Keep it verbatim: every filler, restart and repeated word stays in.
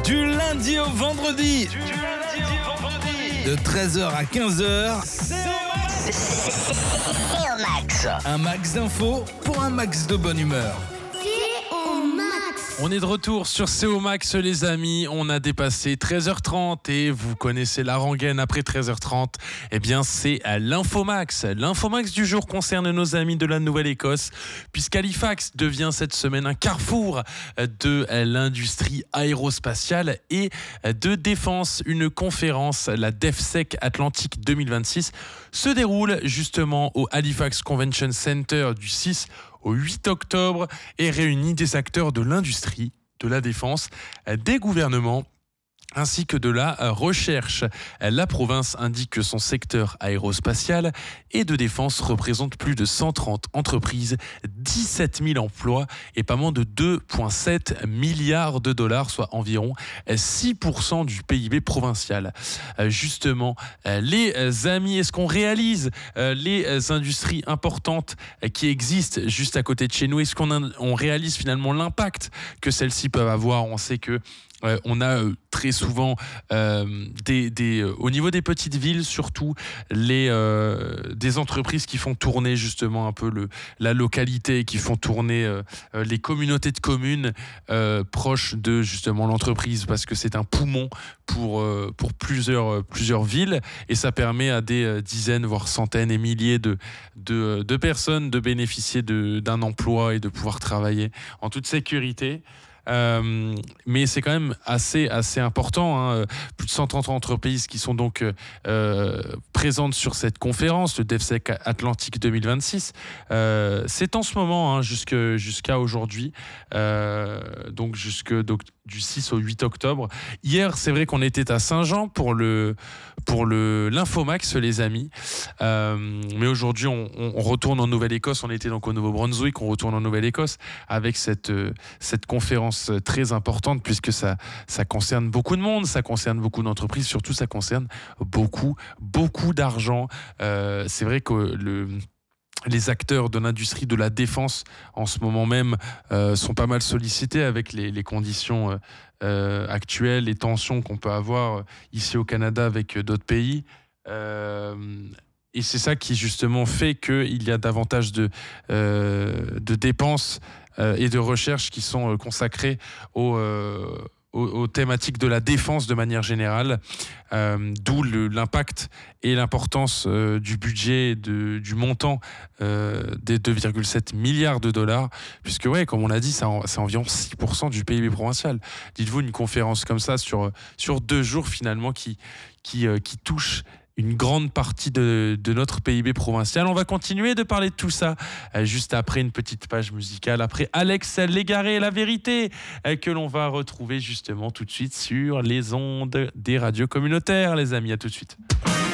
Du lundi au vendredi. Du lundi au vendredi. De treize heures à quinze heures. C'est au max. Un max d'infos pour un max de bonne humeur. On est de retour sur C O Max les amis, on a dépassé treize heures trente et vous connaissez la rengaine après treize heures trente, eh bien c'est l'Infomax. L'Infomax du jour concerne nos amis de la Nouvelle-Écosse puisqu'Halifax devient cette semaine un carrefour de l'industrie aérospatiale et de défense. Une conférence, la DefSec Atlantique deux mille vingt-six, se déroule justement au Halifax Convention Center du six au huit octobre et réunit des acteurs de l'industrie, de la défense, des gouvernements ainsi que de la recherche. La province indique que son secteur aérospatial et de défense représente plus de cent trente entreprises, dix-sept mille emplois et pas moins de deux virgule sept milliards de dollars, soit environ six pour cent du P I B provincial. Justement, les amis, est-ce qu'on réalise les industries importantes qui existent juste à côté de chez nous? Est-ce qu'on a, on réalise finalement l'impact que celles-ci peuvent avoir? On sait que Euh, on a euh, très souvent euh, des, des, euh, au niveau des petites villes surtout les, euh, des entreprises qui font tourner justement un peu le, la localité, qui font tourner euh, les communautés de communes euh, proches de justement l'entreprise, parce que c'est un poumon pour, euh, pour plusieurs, plusieurs villes et ça permet à des euh, dizaines voire centaines et milliers de, de, de personnes de bénéficier de, d'un emploi et de pouvoir travailler en toute sécurité. Euh, mais c'est quand même assez, assez important, hein. Plus de cent trente entreprises qui sont donc euh, présentes sur cette conférence, le DefSec Atlantique deux mille vingt-six. Euh, c'est en ce moment, hein, jusque, jusqu'à aujourd'hui, euh, donc jusque donc, du six au huit octobre. Hier, c'est vrai qu'on était à Saint-Jean pour le pour le l'Infomax, les amis. Euh, mais aujourd'hui, on, on retourne en Nouvelle-Écosse. On était donc au Nouveau-Brunswick, on retourne en Nouvelle-Écosse avec cette cette conférence très importante puisque ça ça concerne beaucoup de monde, ça concerne beaucoup d'entreprises, surtout ça concerne beaucoup beaucoup d'argent. Euh, c'est vrai que le les acteurs de l'industrie de la défense en ce moment même euh, sont pas mal sollicités avec les, les conditions euh, euh, actuelles, les tensions qu'on peut avoir ici au Canada avec d'autres pays. Euh, et c'est ça qui justement fait qu'il y a davantage de, euh, de dépenses euh, et de recherches qui sont consacrées au... Euh, Aux, aux thématiques de la défense de manière générale, euh, d'où le, l'impact et l'importance euh, du budget, de, du montant euh, des deux virgule sept milliards de dollars, puisque ouais, comme on l'a dit, c'est, en, c'est environ six pour cent du P I B provincial. Dites-vous une conférence comme ça sur, sur deux jours finalement qui, qui, euh, qui touche une grande partie de, de notre P I B provincial. On va continuer de parler de tout ça euh, juste après une petite page musicale, après Alex Légaré, La Vérité, euh, que l'on va retrouver justement tout de suite sur les ondes des radios communautaires, les amis. À tout de suite.